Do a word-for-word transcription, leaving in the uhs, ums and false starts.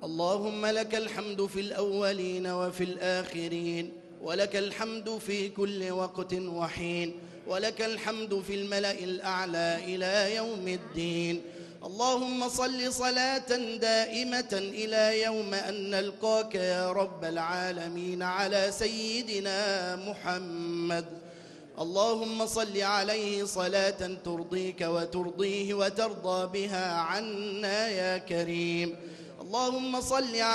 اللهم لك الحمد في الأولين وفي الآخرين، ولك الحمد في كل وقت وحين، ولك الحمد في الملأ الأعلى إلى يوم الدين. اللهم صل صلاة دائمة إلى يوم أن نلقاك يا رب العالمين على سيدنا محمد. اللهم صل عليه صلاة ترضيك وترضيه وترضى بها عنا يا كريم. اللهم صل